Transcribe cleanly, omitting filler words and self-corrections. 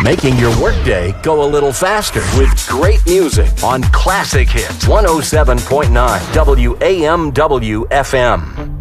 Making your workday go a little faster with great music on Classic Hits 107.9 WAMW FM.